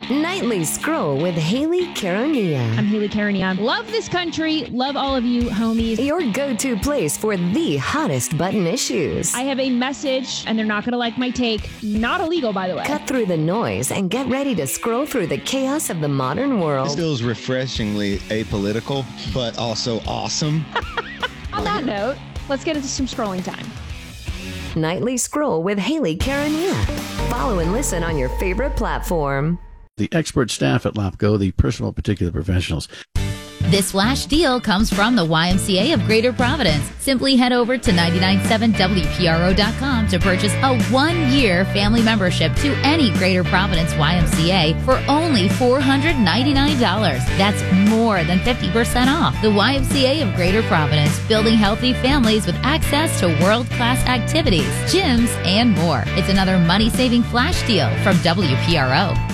Nightly Scroll with Haley Caronia. I'm Haley Caronia. Love this country. Love all of you, homies. Your go-to place for the hottest button issues. I have a message, and they're not going to like my take. Not illegal, by the way. Cut through the noise and get ready to scroll through the chaos of the modern world. This feels refreshingly apolitical, but also awesome. On that note, let's get into some scrolling time. Nightly Scroll with Haley Caronia. Follow and listen on your favorite platform. The expert staff at LAPCO, the personal particular professionals. This flash deal comes from the YMCA of Greater Providence. Simply head over to 997WPRO.com to purchase a 1-year family membership to any Greater Providence YMCA for only $499. That's more than 50% off. The YMCA of Greater Providence, building healthy families with access to world-class activities, gyms, and more. It's another money-saving flash deal from WPRO.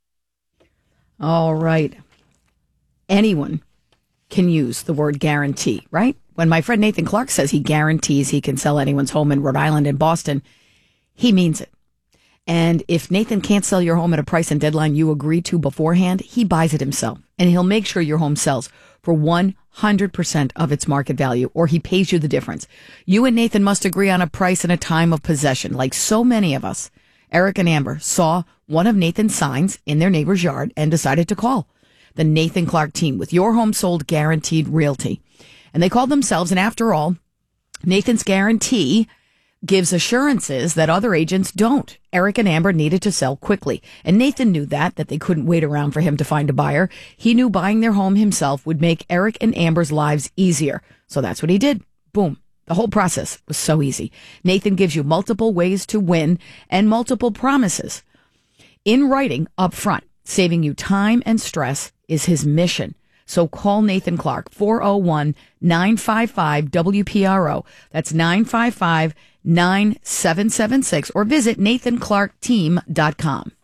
All right. Anyone can use the word guarantee, right? When my friend Nathan Clark says he guarantees he can sell anyone's home in Rhode Island and Boston, he means it. And if Nathan can't sell your home at a price and deadline you agree to beforehand, he buys it himself. And he'll make sure your home sells for 100% of its market value, or he pays you the difference. You and Nathan must agree on a price and a time of possession. Like so many of us, Eric and Amber saw one of Nathan's signs in their neighbor's yard and decided to call the Nathan Clark team with Your Home Sold Guaranteed Realty. And they called themselves, and after all, Nathan's guarantee gives assurances that other agents don't. Eric and Amber needed to sell quickly, and Nathan knew that they couldn't wait around for him to find a buyer. He knew buying their home himself would make Eric and Amber's lives easier. So that's what he did. Boom. The whole process was so easy. Nathan gives you multiple ways to win and multiple promises in writing up front. Saving you time and stress is his mission. So call Nathan Clark, 401-955-WPRO. That's 955-9776, or visit NathanClarkTeam.com.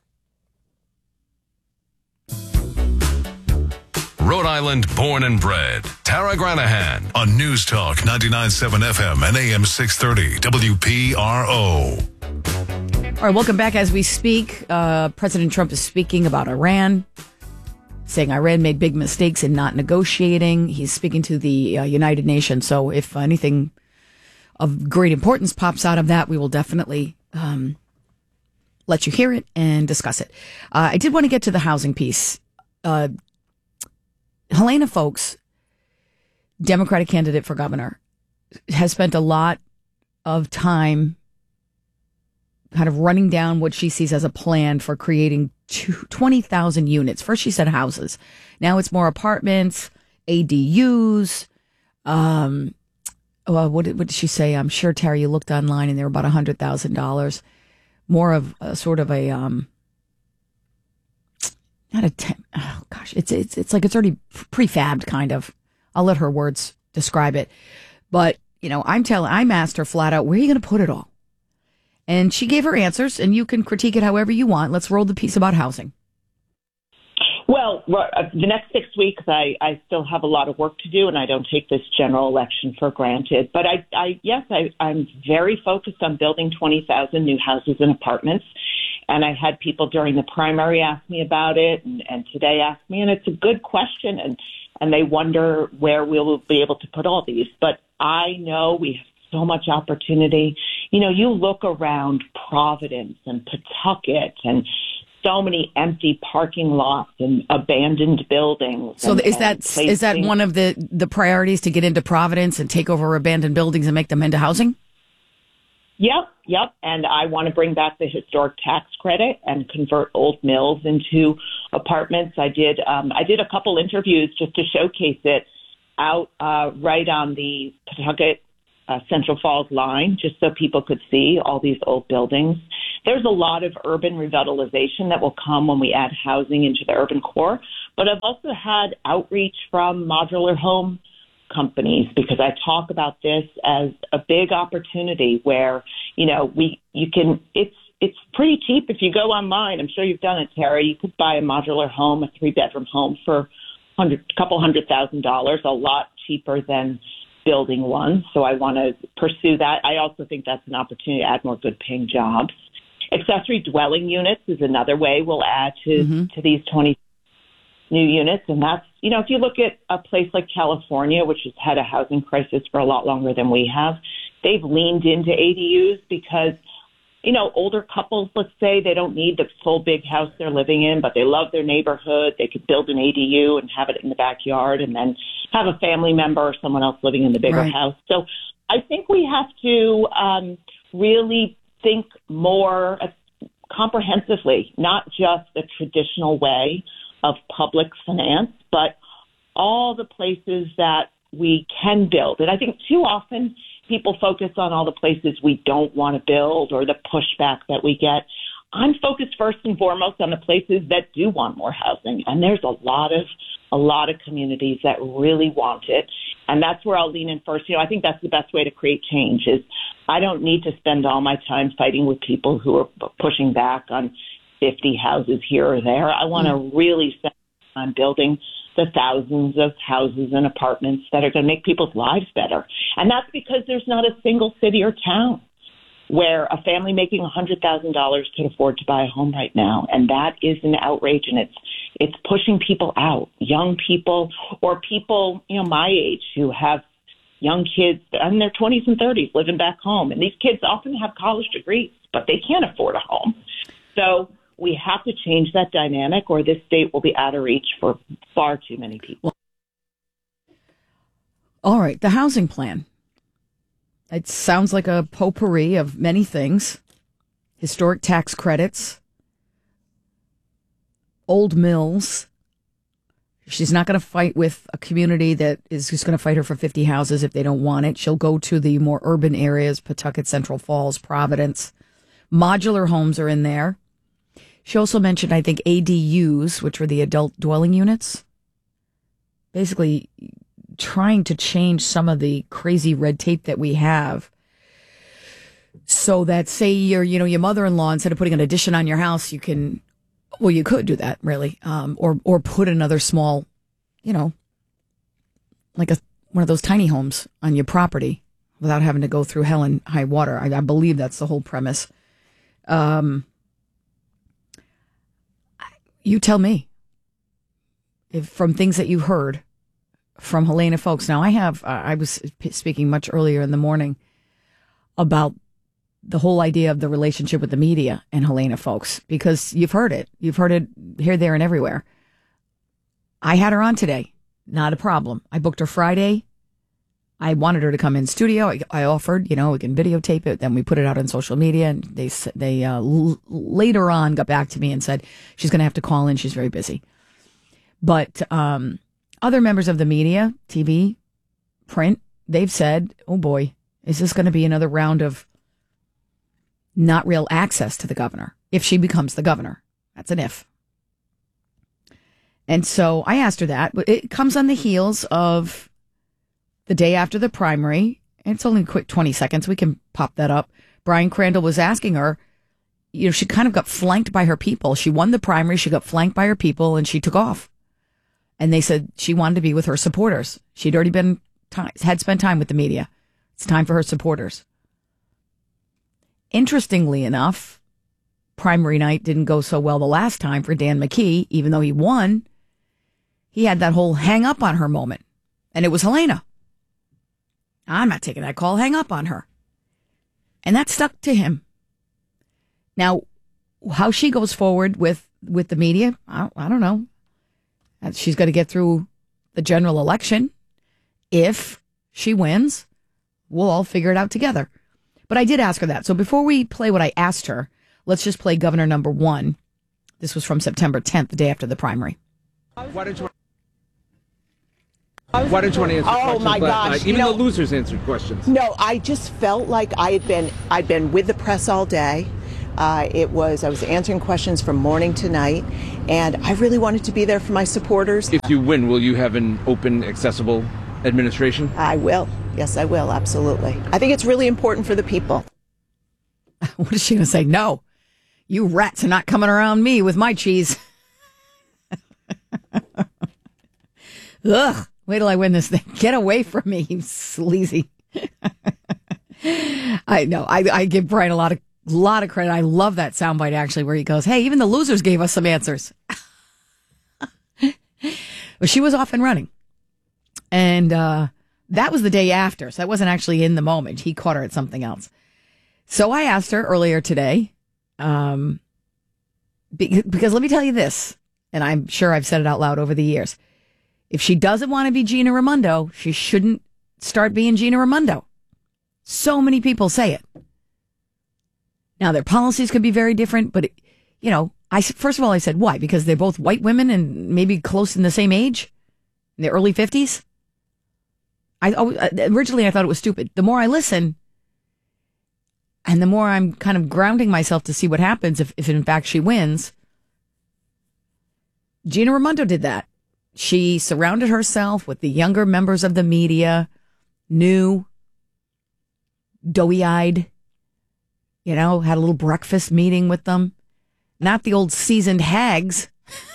Rhode Island born and bred, Tara Granahan on News Talk 99.7 FM and AM 630 WPRO. All right, welcome back. As we speak, President Trump is speaking about Iran, saying Iran made big mistakes in not negotiating. He's speaking to the United Nations. So if anything of great importance pops out of that, we will definitely let you hear it and discuss it. I did want to get to the housing piece. Helena Foulkes, Democratic candidate for governor, has spent a lot of time kind of running down what she sees as a plan for creating 20,000 units. First she said houses. Now it's more apartments, ADUs. What did she say? I'm sure, Terry, you looked online and they were about $100,000. More of a sort of a, it's like it's already prefabbed kind of. I'll let her words describe it. But, I'm asked her flat out, where are you going to put it all? And she gave her answers, and you can critique it however you want. Let's roll the piece about housing. Well, the next 6 weeks, I still have a lot of work to do, and I don't take this general election for granted. But I'm very focused on building 20,000 new houses and apartments. And I had people during the primary ask me about it, and today ask me, and it's a good question, and they wonder where we'll be able to put all these. But I know we have so much opportunity. You look around Providence and Pawtucket and so many empty parking lots and abandoned buildings. So is that one of the priorities, to get into Providence and take over abandoned buildings and make them into housing? Yep. And I want to bring back the historic tax credit and convert old mills into apartments. I did a couple interviews just to showcase it out right on the Pawtucket Central Falls line, just so people could see all these old buildings. There's a lot of urban revitalization that will come when we add housing into the urban core. But I've also had outreach from modular home companies, because I talk about this as a big opportunity where, it's pretty cheap. If you go online, I'm sure you've done it, Terry, you could buy a modular home, a 3-bedroom home for couple $100,000, a lot cheaper than building one. So I want to pursue that. I also think that's an opportunity to add more good paying jobs. Accessory dwelling units is another way we'll add to these 20 new units. And that's, if you look at a place like California, which has had a housing crisis for a lot longer than we have, they've leaned into ADUs because, older couples, let's say, they don't need the full big house they're living in, but they love their neighborhood. They could build an ADU and have it in the backyard and then have a family member or someone else living in the bigger house. So I think we have to really think more comprehensively, not just the traditional way of public finance, but all the places that we can build. And I think too often people focus on all the places we don't want to build or the pushback that we get. I'm focused first and foremost on the places that do want more housing. And there's a lot of communities that really want it. And that's where I'll lean in first. I think that's the best way to create change is I don't need to spend all my time fighting with people who are pushing back on 50 houses here or there. I want to really spend time building the thousands of houses and apartments that are going to make people's lives better. And that's because there's not a single city or town where a family making $100,000 can afford to buy a home right now. And that is an outrage, and it's pushing people out, young people or people, my age who have young kids in their 20s and 30s living back home. And these kids often have college degrees, but they can't afford a home. So we have to change that dynamic or this state will be out of reach for far too many people. All right, the housing plan. It sounds like a potpourri of many things. Historic tax credits, old mills. She's not going to fight with a community that is just going to fight her for 50 houses if they don't want it. She'll go to the more urban areas, Pawtucket, Central Falls, Providence. Modular homes are in there. She also mentioned, I think, ADUs, which were the adult dwelling units. Basically trying to change some of the crazy red tape that we have so that, say, your mother-in-law, instead of putting an addition on your house, you could do that, really, or put another small, like one of those tiny homes on your property without having to go through hell and high water. I believe that's the whole premise. You tell me, if from things that you heard from Helena Foulkes. Now, I was speaking much earlier in the morning about the whole idea of the relationship with the media and Helena Foulkes, because you've heard it here, there, and everywhere. I had her on today. Not a problem. I booked her Friday. I wanted her to come in studio. I offered, we can videotape it. Then we put it out on social media. And they later on got back to me and said she's going to have to call in. She's very busy. But other members of the media, TV, print, they've said, oh boy, is this going to be another round of not real access to the governor if she becomes the governor? That's an if. And so I asked her that. It comes on the heels of the day after the primary. And it's only a quick 20 seconds. We can pop that up. Brian Crandall was asking her, she kind of got flanked by her people. She won the primary. She got flanked by her people and she took off. And they said she wanted to be with her supporters. She'd already had spent time with the media. It's time for her supporters. Interestingly enough, primary night didn't go so well the last time for Dan McKee. Even though he won, he had that whole hang up on her moment. And it was Helena. I'm not taking that call. Hang up on her. And that stuck to him. Now, how she goes forward with the media, I don't know. She's got to get through the general election. If she wins, we'll all figure it out together. But I did ask her that. So before we play what I asked her, let's just play Governor number 1. This was from September 10th, the day after the primary. Why don't you want to answer questions? Oh my gosh! Even the losers answered questions. No, I just felt like I'd been with the press all day. I was answering questions from morning to night, and I really wanted to be there for my supporters. If you win, will you have an open, accessible administration? I will. Yes, I will. Absolutely. I think it's really important for the people. What is she going to say? No, you rats are not coming around me with my cheese. Ugh. Wait till I win this thing. Get away from me, you sleazy. I know. I give Brian a lot of lot of credit. I love that soundbite, actually, where he goes, hey, even the losers gave us some answers. Well, she was off and running. And that was the day after, so that wasn't actually in the moment. He caught her at something else. So I asked her earlier today, because let me tell you this, and I'm sure I've said it out loud over the years. If she doesn't want to be Gina Raimondo, she shouldn't start being Gina Raimondo. So many people say it. Now, their policies could be very different, but, first of all, I said, why? Because they're both white women and maybe close in the same age, in their early 50s. Originally, I thought it was stupid. The more I listen, and the more I'm kind of grounding myself to see what happens if in fact she wins. Gina Raimondo did that. She surrounded herself with the younger members of the media, new, doughy-eyed, had a little breakfast meeting with them. Not the old seasoned hags.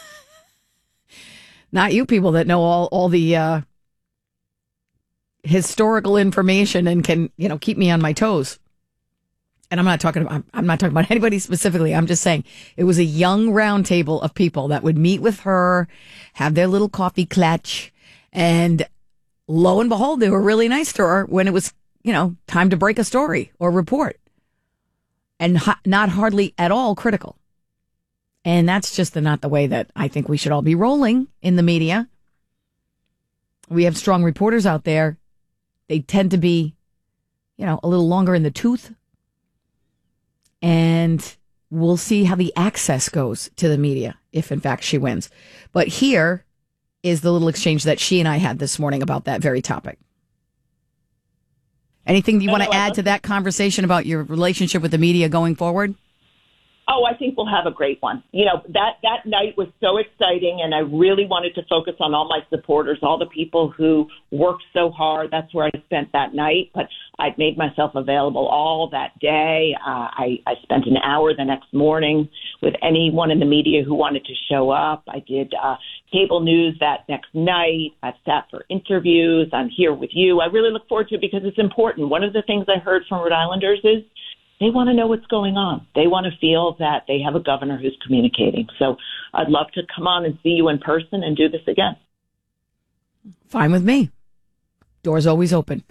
Not you people that know all the historical information and can, keep me on my toes. And I'm not talking about anybody specifically. I'm just saying it was a young round table of people that would meet with her, have their little coffee clutch, and lo and behold, they were really nice to her when it was, time to break a story or report. And not hardly at all critical. And that's just not the way that I think we should all be rolling in the media. We have strong reporters out there. They tend to be, a little longer in the tooth. And we'll see how the access goes to the media if, in fact, she wins. But here is the little exchange that she and I had this morning about that very topic. Anything you want to add to that conversation about your relationship with the media going forward? Oh, I think we'll have a great one. That night was so exciting, and I really wanted to focus on all my supporters, all the people who worked so hard. That's where I spent that night, but I'd made myself available all that day. I spent an hour the next morning with anyone in the media who wanted to show up. I did cable news that next night. I've sat for interviews. I'm here with you. I really look forward to it because it's important. One of the things I heard from Rhode Islanders is they want to know what's going on. They want to feel that they have a governor who's communicating. So I'd love to come on and see you in person and do this again. Fine with me. Doors always open.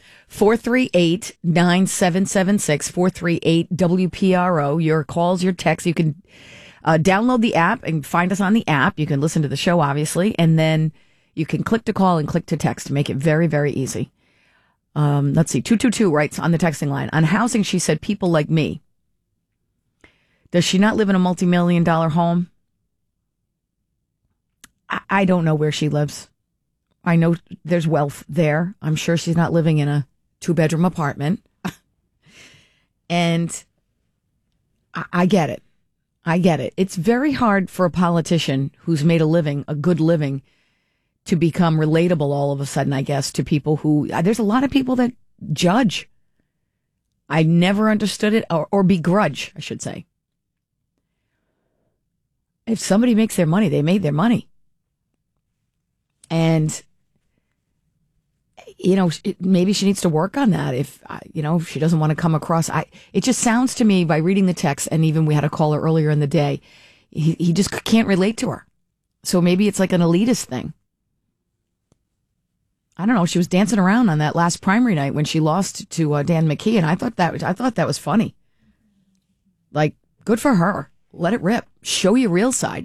438-9776, 438-WPRO. Your calls, your texts. You can download the app and find us on the app. You can listen to the show, obviously, and then you can click to call and click to text to make it very, very easy. Let's see. 222 writes on the texting line. On housing, she said, people like me. Does she not live in a multi-million-dollar home? I don't know where she lives. I know there's wealth there. I'm sure she's not living in a 2-bedroom apartment. And I get it. I get it. It's very hard for a politician who's made a living, a good living, to become relatable all of a sudden, I guess, to people who, there's a lot of people that judge. I never understood it, or begrudge, I should say. If somebody makes their money, they made their money. And, maybe she needs to work on that if she doesn't want to come across. It just sounds to me by reading the text, and even we had a caller earlier in the day, he just can't relate to her. So maybe it's like an elitist thing. I don't know. She was dancing around on that last primary night when she lost to Dan McKee, and I thought that was funny. Like, good for her. Let it rip. Show your real side.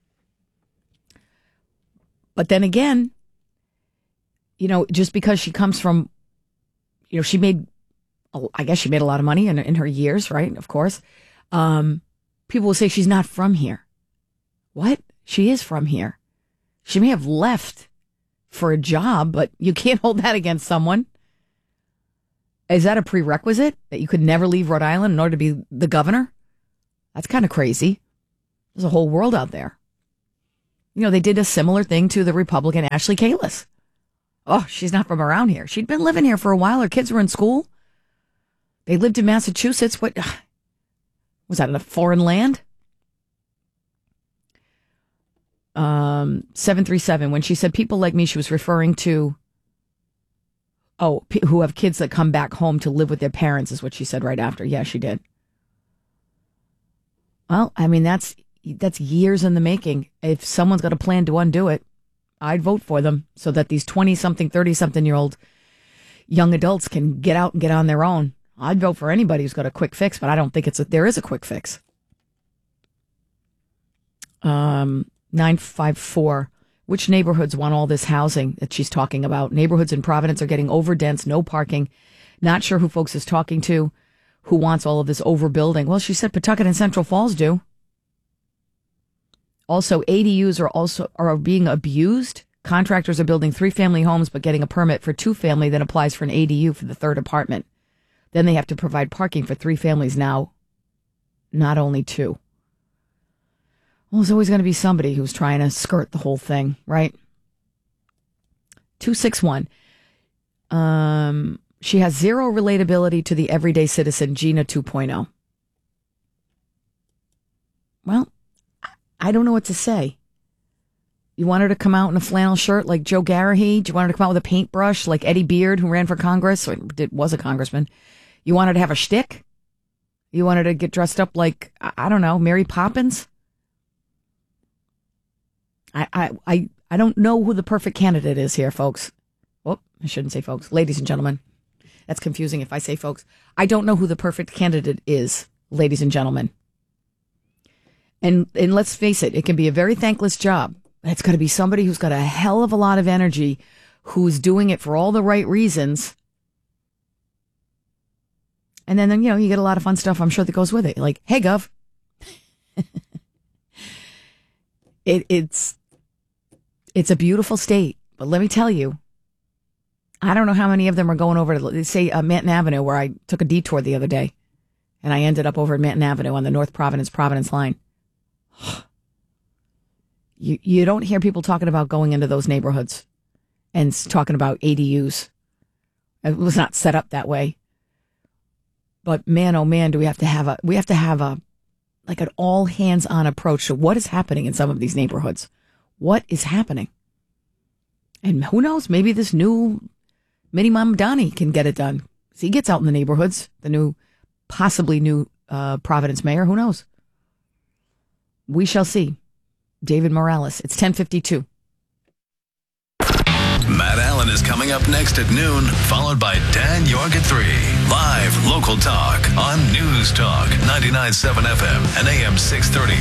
But then again, just because she comes from, she made a lot of money in her years, right? Of course. People will say she's not from here. What? She is from here. She may have left for a job, but you can't hold that against someone. Is that a prerequisite that you could never leave Rhode Island in order to be the governor? That's kind of crazy. There's a whole world out there. They did a similar thing to the Republican Ashley Kalus. Oh, she's not from around here. She'd been living here for a while. Her kids were in school. They lived in Massachusetts. What was that, in a foreign land? 737, when she said people like me, she was referring to, who have kids that come back home to live with their parents, is what she said right after. Yeah, she did. Well, I mean, that's years in the making. If someone's got a plan to undo it, I'd vote for them so that these 20-something, 30-something-year-old young adults can get out and get on their own. I'd vote for anybody who's got a quick fix, but I don't think there is a quick fix. 954. Which neighborhoods want all this housing that she's talking about? Neighborhoods in Providence are getting overdense, no parking. Not sure who folks is talking to, who wants all of this overbuilding. Well, she said Pawtucket and Central Falls do. Also, ADUs are being abused. Contractors are building 3-family homes, but getting a permit for 2-family that applies for an ADU for the third apartment. Then they have to provide parking for 3 families now, not only 2. Well, there's always going to be somebody who's trying to skirt the whole thing, right? 261. She has zero relatability to the everyday citizen, Gina 2.0. Well, I don't know what to say. You want her to come out in a flannel shirt like Joe Garrahy? Do you want her to come out with a paintbrush like Eddie Beard, who ran for Congress, or was a congressman? You want her to have a shtick? You want her to get dressed up like, I don't know, Mary Poppins? I don't know who the perfect candidate is here, folks. Oh, I shouldn't say folks. Ladies and gentlemen. That's confusing if I say folks. I don't know who the perfect candidate is, ladies and gentlemen. And let's face it, it can be a very thankless job. It's got to be somebody who's got a hell of a lot of energy, who's doing it for all the right reasons. And then you get a lot of fun stuff, I'm sure, that goes with it. Like, hey, Gov. It's a beautiful state, but let me tell you, I don't know how many of them are going over to, say, Manton Avenue, where I took a detour the other day, and I ended up over at Manton Avenue on the North Providence line. You don't hear people talking about going into those neighborhoods and talking about ADUs. It was not set up that way. But man, oh man, do we have to have a like an all hands on approach to what is happening in some of these neighborhoods. What is happening? And who knows, maybe this new Minnie Mamdani can get it done. He gets out in the neighborhoods, possibly new Providence mayor, who knows? We shall see. David Morales, it's 10:52. Matt Allen is coming up next at noon, followed by Dan York at 3. Live local talk on News Talk 99.7 FM and AM 630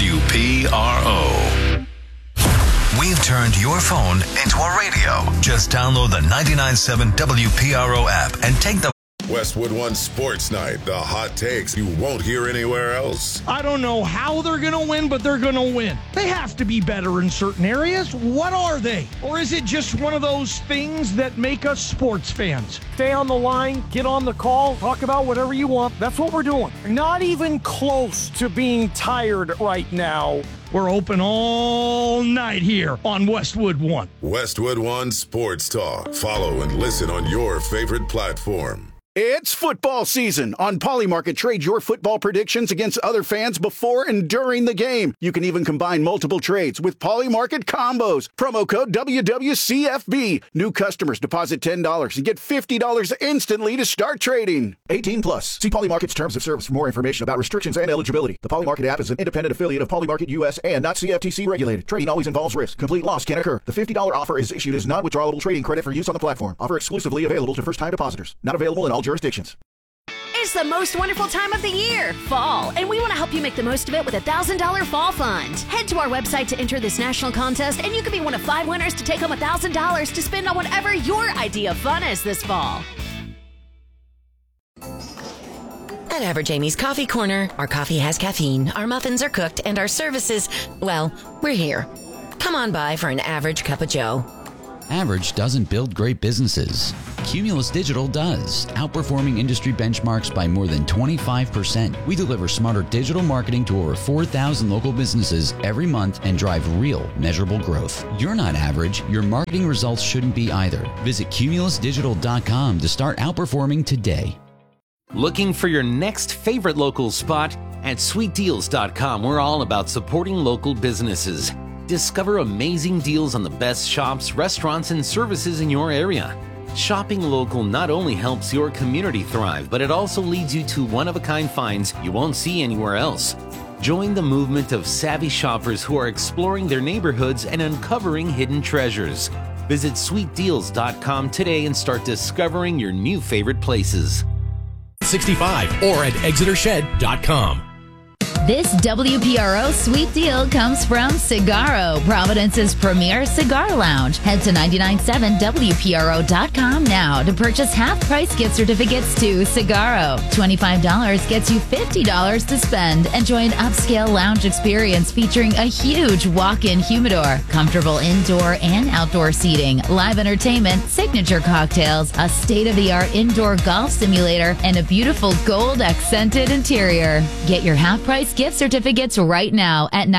WPRO. We've turned your phone into a radio. Just download the 99.7 WPRO app and take the Westwood One Sports Night, the hot takes you won't hear anywhere else. I don't know how they're going to win, but they're going to win. They have to be better in certain areas. What are they? Or is it just one of those things that make us sports fans? Stay on the line, get on the call, talk about whatever you want. That's what we're doing. Not even close to being tired right now. We're open all night here on Westwood One. Westwood One Sports Talk. Follow and listen on your favorite platform. It's football season. On Polymarket, trade your football predictions against other fans before and during the game. You can even combine multiple trades with Polymarket combos. Promo code WWCFB. New customers deposit $10 and get $50 instantly to start trading. 18 plus. See Polymarket's terms of service for more information about restrictions and eligibility. The Polymarket app is an independent affiliate of Polymarket US and not CFTC regulated. Trading always involves risk. Complete loss can occur. The $50 offer is issued as non-withdrawable trading credit for use on the platform. Offer exclusively available to first-time depositors. Not available in all jurisdictions. It's the most wonderful time of the year, fall, and we want to help you make the most of it with a $1,000 fall fund. Head to our website to enter this national contest, and you could be one of 5 winners to take home $1,000 to spend on whatever your idea of fun is this fall. At Average Amy's Coffee Corner, our coffee has caffeine, our muffins are cooked, and our services, well, we're here. Come on by for an average cup of joe. Average doesn't build great businesses. Cumulus Digital does, outperforming industry benchmarks by more than 25%. We deliver smarter digital marketing to over 4,000 local businesses every month and drive real, measurable growth. You're not average. Your marketing results shouldn't be either. Visit cumulusdigital.com to start outperforming today. Looking for your next favorite local spot? At sweetdeals.com, we're all about supporting local businesses. Discover amazing deals on the best shops, restaurants, and services in your area. Shopping local not only helps your community thrive, but it also leads you to one-of-a-kind finds you won't see anywhere else. Join the movement of savvy shoppers who are exploring their neighborhoods and uncovering hidden treasures. Visit sweetdeals.com today and start discovering your new favorite places. 65 or at ExeterShed.com. This WPRO sweet deal comes from Cigaro, Providence's premier cigar lounge. Head to 997WPRO.com now to purchase half-price gift certificates to Cigaro. $25 gets you $50 to spend. Enjoy an upscale lounge experience featuring a huge walk-in humidor, comfortable indoor and outdoor seating, live entertainment, signature cocktails, a state-of-the-art indoor golf simulator, and a beautiful gold-accented interior. Get your half-price gift certificates right now at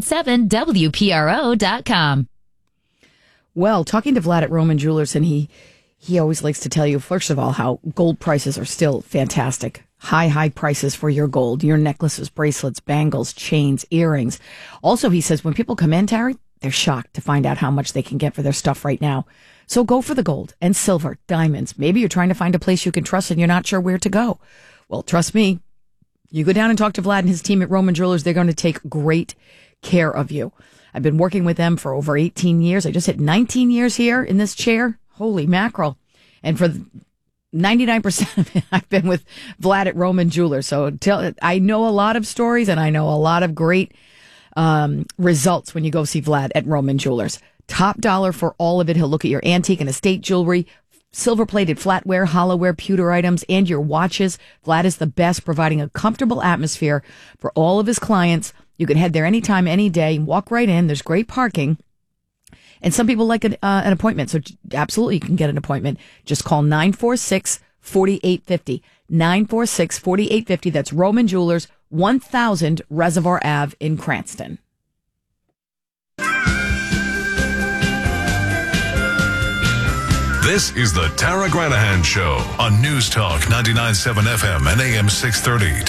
997WPRO.com. Well, talking to Vlad at Roman Jewelers, and he always likes to tell you, first of all, how gold prices are still fantastic. High prices for your gold, your necklaces, bracelets, bangles, chains, earrings. Also, he says when people come in, Terry, they're shocked to find out how much they can get for their stuff right now. So go for the gold and silver, diamonds. Maybe you're trying to find a place you can trust and you're not sure where to go. Well, trust me. You go down and talk to Vlad and his team at Roman Jewelers. They're going to take great care of you. I've been working with them for over 18 years. I just hit 19 years here in this chair. Holy mackerel. And for 99% of it, I've been with Vlad at Roman Jewelers. So I know a lot of stories and I know a lot of great results when you go see Vlad at Roman Jewelers. Top dollar for all of it. He'll look at your antique and estate jewelry, silver-plated flatware, hollowware, pewter items, and your watches. Vlad is the best, providing a comfortable atmosphere for all of his clients. You can head there anytime, any day. Walk right in. There's great parking. And some people like an appointment, so absolutely you can get an appointment. Just call 946-4850. 946-4850. That's Roman Jewelers, 1000 Reservoir Ave in Cranston. This is the Tara Granahan Show on News Talk 99.7 FM and AM 630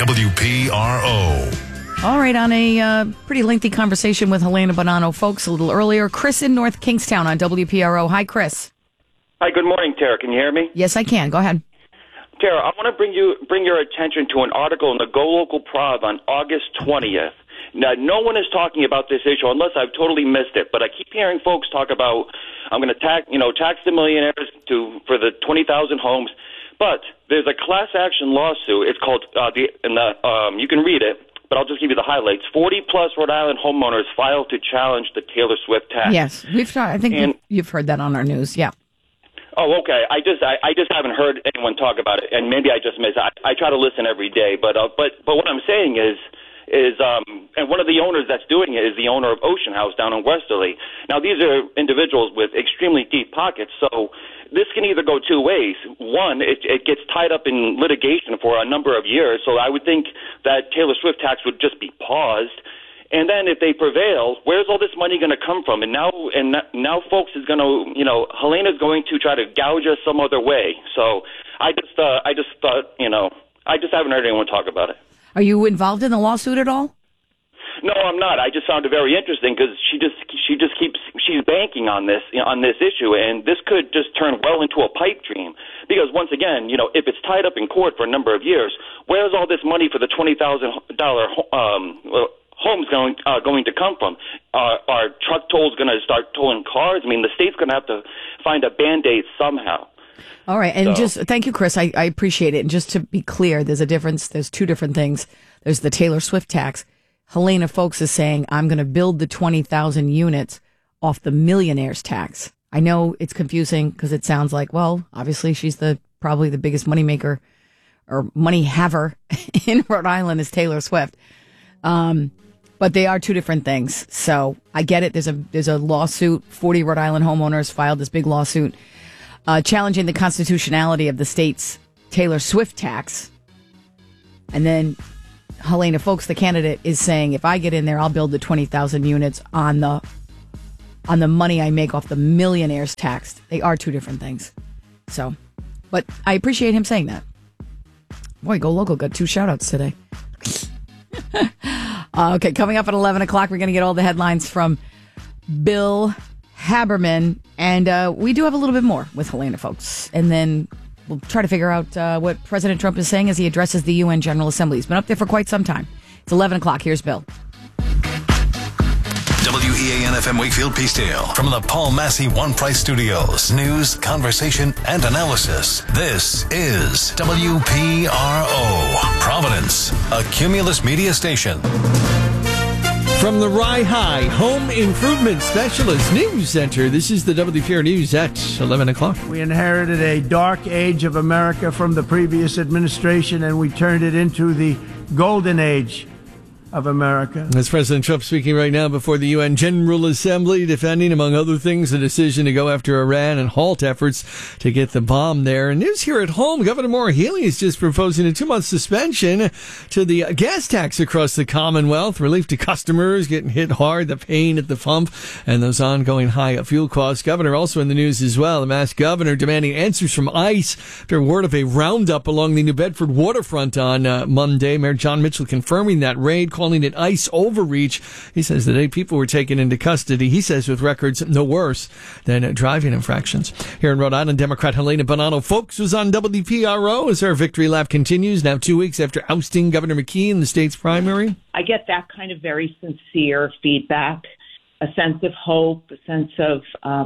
WPRO. All right, on a pretty lengthy conversation with Helena Bonanno, folks, a little earlier. Chris in North Kingstown on WPRO. Hi, Chris. Hi, good morning, Tara. Can you hear me? Yes, I can. Go ahead. Tara, I want to bring your attention to an article in the Go Local Prov on August 20th. Now, no one is talking about this issue unless I've totally missed it, but I keep hearing folks talk about I'm going to tax the millionaires for the 20,000 homes. But there's a class action lawsuit. It's called you can read it, but I'll just give you the highlights. 40-plus Rhode Island homeowners filed to challenge the Taylor Swift tax. Yes, I think you've heard that on our news. Yeah. Oh, okay. I just haven't heard anyone talk about it, and maybe I just missed it. I try to listen every day, but what I'm saying is and one of the owners that's doing it is the owner of Ocean House down in Westerly. Now, these are individuals with extremely deep pockets, so this can either go two ways. One, it gets tied up in litigation for a number of years, so I would think that Taylor Swift tax would just be paused. And then if they prevail, where's all this money going to come from? And now folks is going to, Helena's going to try to gouge us some other way. So I just thought, I just haven't heard anyone talk about it. Are you involved in the lawsuit at all? No, I'm not. I just found it very interesting because she's banking on this issue, and this could just turn well into a pipe dream. Because once again, if it's tied up in court for a number of years, where's all this money for the $20,000 homes going to come from? Are truck tolls going to start tolling cars? I mean, the state's going to have to find a Band-Aid somehow. All right. And thank you, Chris. I appreciate it. And just to be clear, there's a difference. There's two different things. There's the Taylor Swift tax. Helena Folks is saying, I'm going to build the 20,000 units off the millionaire's tax. I know it's confusing because it sounds like, well, obviously she's probably the biggest moneymaker or money haver in Rhode Island is Taylor Swift. But they are two different things. So I get it. There's a lawsuit. 40 Rhode Island homeowners filed this big lawsuit challenging the constitutionality of the state's Taylor Swift tax. And then Helena Folks, the candidate, is saying, if I get in there, I'll build the 20,000 units on the money I make off the millionaire's tax. They are two different things. So, but I appreciate him saying that. Boy, Go Local got 2 shout-outs today. Okay, coming up at 11 o'clock, we're going to get all the headlines from Bill Haberman. And we do have a little bit more with Helena Folks. And then we'll try to figure out what President Trump is saying as he addresses the UN General Assembly. He's been up there for quite some time. It's 11 o'clock. Here's Bill. WEAN-FM Wakefield Peacedale from the Paul Massey One Price Studios. News, conversation, and analysis. This is WPRO, Providence, a Cumulus media station. From the Rye High Home Improvement Specialist News Center, this is the WPR News at 11 o'clock. We inherited a dark age of America from the previous administration, and we turned it into the golden age of America. That's President Trump speaking right now before the UN General Assembly, defending, among other things, the decision to go after Iran and halt efforts to get the bomb there. And news here at home, Governor Maura Healey is just proposing a 2-month suspension to the gas tax across the Commonwealth, relief to customers getting hit hard, the pain at the pump, and those ongoing high fuel costs. Governor also in the news as well, the Mass Governor demanding answers from ICE after word of a roundup along the New Bedford waterfront on Monday. Mayor John Mitchell confirming that raid, calling it ICE overreach. He says that 8 people were taken into custody, he says, with records no worse than driving infractions. Here in Rhode Island, Democrat Helena Bonanno-Folks was on WPRO as our victory lap continues, now 2 weeks after ousting Governor McKee in the state's primary. I get that kind of very sincere feedback, a sense of hope, a sense of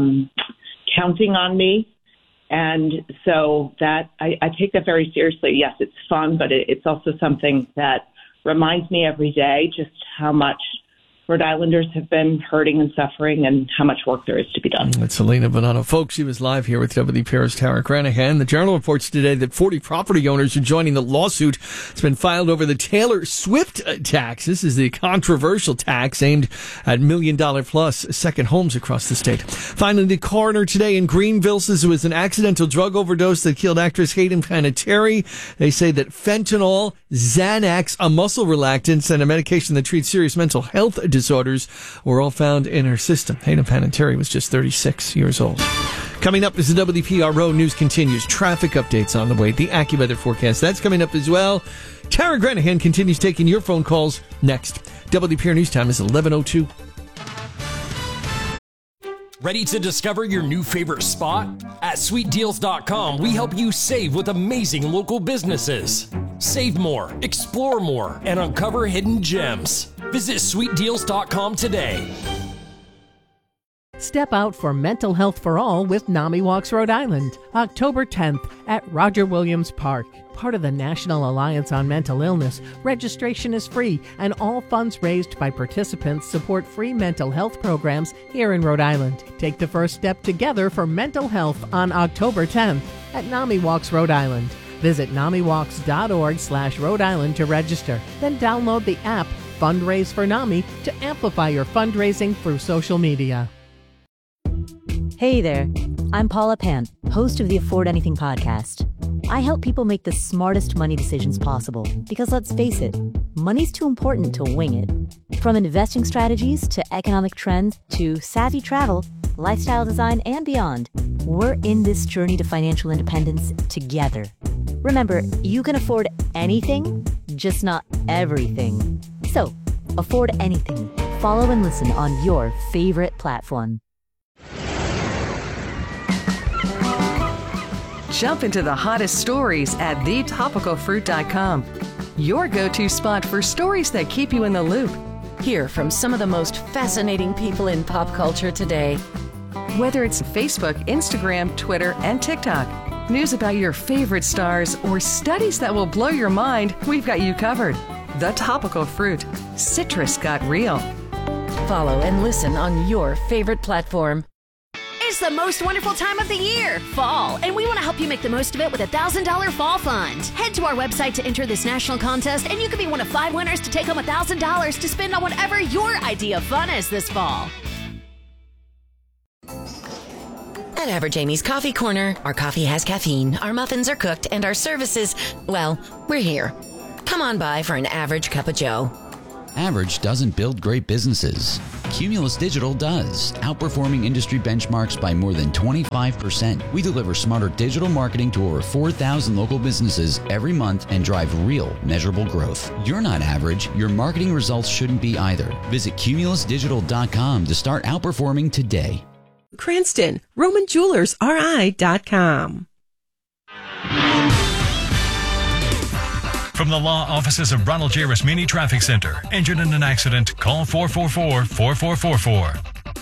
counting on me. And so that I take that very seriously. Yes, it's fun, but it's also something that reminds me every day just how much Rhode Islanders have been hurting and suffering and how much work there is to be done. That's Helena Bonanno-Folks. She was live here with WPR's Tara Granahan. The Journal reports today that 40 property owners are joining the lawsuit. It's been filed over the Taylor Swift tax. This is the controversial tax aimed at $1 million plus second homes across the state. Finally, the coroner today in Greenville says it was an accidental drug overdose that killed actress Hayden Panettiere. They say that fentanyl, Xanax, a muscle relaxant, and a medication that treats serious mental health disorders were all found in her system. Hayden Panettiere was just 36 years old. Coming up as the WPRO news continues, traffic updates on the way, the AccuWeather forecast, that's coming up as well. Tara Granahan continues taking your phone calls next. WPR News Time is 11:02. Ready to discover your new favorite spot? At SweetDeals.com, we help you save with amazing local businesses. Save more, explore more, and uncover hidden gems. Visit SweetDeals.com today. Step out for Mental Health for All with NAMI Walks Rhode Island, October 10th at Roger Williams Park. Part of the National Alliance on Mental Illness, registration is free, and all funds raised by participants support free mental health programs here in Rhode Island. Take the first step together for mental health on October 10th at NAMI Walks Rhode Island. Visit NAMIWalks.org/Rhode Island to register. Then download the app Fundraise for NAMI to amplify your fundraising through social media. Hey there, I'm Paula Pant, host of the Afford Anything podcast. I help people make the smartest money decisions possible because, let's face it, money's too important to wing it. From investing strategies to economic trends to savvy travel, lifestyle design, and beyond, we're in this journey to financial independence together. Remember, you can afford anything, just not everything. So, afford anything. Follow and listen on your favorite platform. Jump into the hottest stories at thetopicalfruit.com. Your go-to spot for stories that keep you in the loop. Hear from some of the most fascinating people in pop culture today. Whether it's Facebook, Instagram, Twitter, and TikTok, news about your favorite stars, or studies that will blow your mind, we've got you covered. The Topical Fruit. Citrus got real. Follow and listen on your favorite platform. It's the most wonderful time of the year, fall, and we want to help you make the most of it with a $1,000 fall fund. Head to our website to enter this national contest, and you could be one of 5 winners to take home $1,000 to spend on whatever your idea of fun is this fall. At Average Amy's Coffee Corner, our coffee has caffeine, our muffins are cooked, and our services, well, we're here. Come on by for an average cup of joe. Average doesn't build great businesses. Cumulus Digital does, outperforming industry benchmarks by more than 25%. We deliver smarter digital marketing to over 4,000 local businesses every month and drive real, measurable growth. You're not average. Your marketing results shouldn't be either. Visit cumulusdigital.com to start outperforming today. Cranston, RomanJewelersRI.com. From the law offices of Ronald J. Rasmini Traffic Center. Injured in an accident? Call 444-4444.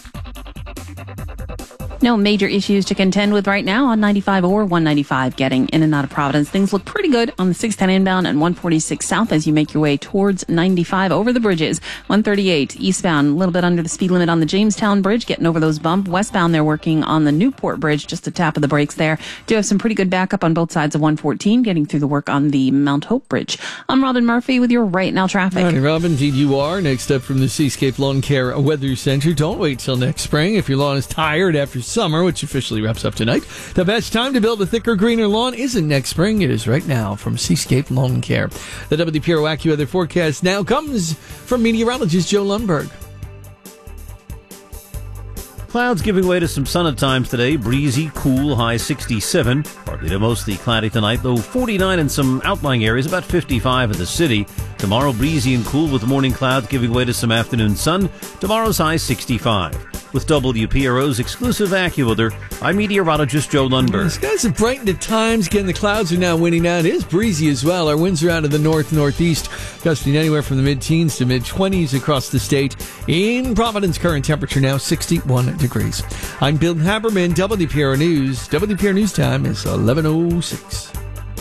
No major issues to contend with right now on 95 or 195 getting in and out of Providence. Things look pretty good on the 610 inbound and 146 south as you make your way towards 95 over the bridges. 138 eastbound, a little bit under the speed limit on the Jamestown Bridge, getting over those bumps. Westbound, they're working on the Newport Bridge, just a tap of the brakes there. Do have some pretty good backup on both sides of 114, getting through the work on the Mount Hope Bridge. I'm Robin Murphy with your Right Now traffic. All right, Robin, indeed you are. Next up from the Seascape Lawn Care Weather Center. Don't wait till next spring if your lawn is tired after summer, which officially wraps up tonight. The best time to build a thicker, greener lawn isn't next spring. It is right now from Seascape Lawn Care. The WPRO AccuWeather forecast now comes from meteorologist Joe Lundberg. Clouds giving way to some sun at times today. Breezy, cool, high 67. Partly to mostly cloudy tonight, though 49 in some outlying areas, about 55 in the city. Tomorrow, breezy and cool with morning clouds giving way to some afternoon sun. Tomorrow's high 65. With WPRO's exclusive AccuWeather, I'm meteorologist Joe Lundberg. The skies have brightened at times. Again, the clouds are now winning out. It is breezy as well. Our winds are out of the north-northeast, gusting anywhere from the mid-teens to mid-20s across the state. In Providence, current temperature now 61 degrees. I'm Bill Haberman, WPRO News. WPRO News time is 11:06.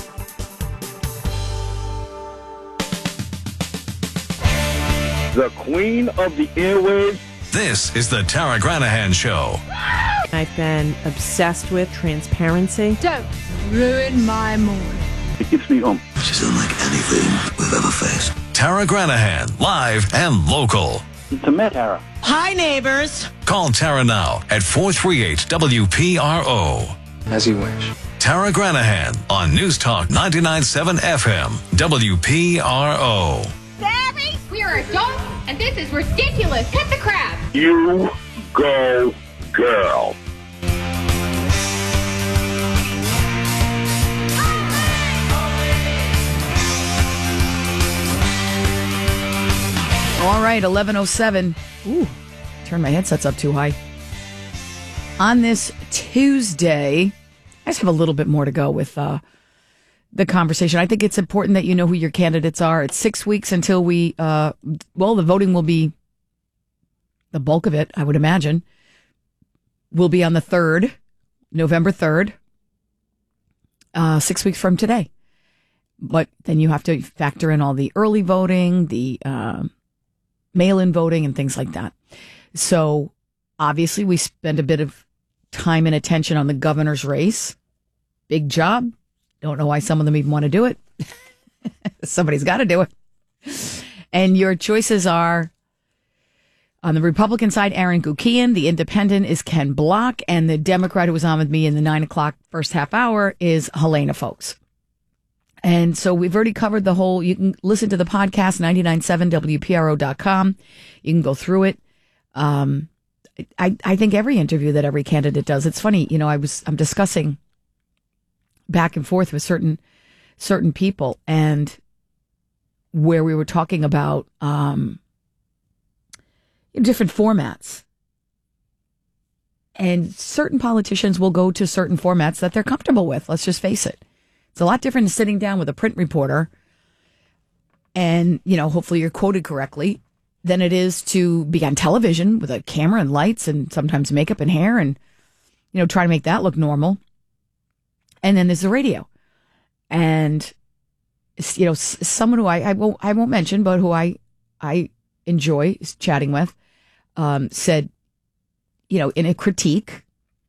The queen of the airwaves. This is the Tara Granahan Show. I've been obsessed with transparency. Don't ruin my morning. It gets me home. She's unlike anything we've ever faced. Tara Granahan, live and local. To Met, Tara. Hi, neighbors. Call Tara now at 438-WPRO. As you wish. Tara Granahan on News Talk 99.7 FM, WPRO. Barry, we are adults, and this is ridiculous. Cut the crap. You go, girl. All right, 11:07. Ooh, turn my headsets up too high. On this Tuesday, I just have a little bit more to go with the conversation. I think it's important that you know who your candidates are. It's 6 weeks until we, the voting will be, the bulk of it, I would imagine, will be on the 3rd, November 3rd, 6 weeks from today. But then you have to factor in all the early voting, the mail-in voting, and things like that. So obviously we spend a bit of time and attention on the governor's race. Big job. Don't know why some of them even want to do it. Somebody's got to do it. And your choices are, on the Republican side, Aaron Gukian. The Independent is Ken Block. And the Democrat who was on with me in the 9 o'clock first half hour is Helena Folks. And so we've already covered the whole, you can listen to the podcast, 997WPRO.com. You can go through it. I think every interview that every candidate does, it's funny, you know, I'm discussing back and forth with certain people, and where we were talking about different formats, and certain politicians will go to certain formats that they're comfortable with. Let's just face it. It's a lot different than sitting down with a print reporter and, you know, hopefully you're quoted correctly, than it is to be on television with a camera and lights and sometimes makeup and hair and, you know, try to make that look normal. And then there's the radio. And, you know, someone who I won't mention, but who I enjoy chatting with, said, you know, in a critique,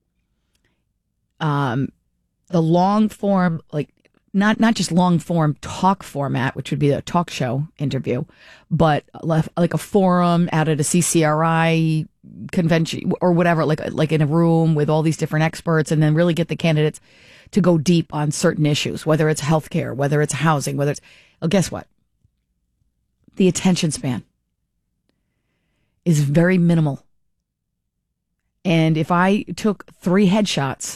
the long form, like not just long form talk format, which would be a talk show interview, but like a forum out at a CCRI convention or whatever, like in a room with all these different experts, and then really get the candidates to go deep on certain issues, whether it's healthcare, whether it's housing, whether it's, well, guess what? The attention span is very minimal. And if I took 3 headshots